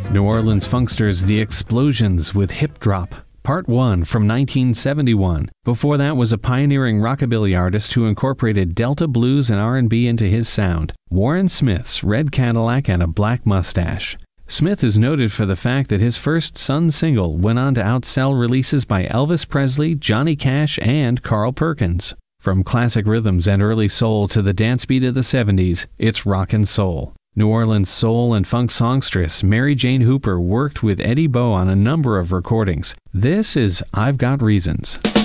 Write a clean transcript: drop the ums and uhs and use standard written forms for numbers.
New Orleans funksters The Explosions with Hip Drop, Part 1 from 1971. Before that was a pioneering rockabilly artist who incorporated Delta blues and R&B into his sound, Warren Smith's Red Cadillac and a Black Mustache. Smith is noted for the fact that his first Sun single went on to outsell releases by Elvis Presley, Johnny Cash, and Carl Perkins. From classic rhythms and early soul to the dance beat of the 70s, it's rock and soul. New Orleans soul and funk songstress Mary Jane Hooper worked with Eddie Bo on a number of recordings. This is I've Got Reasons.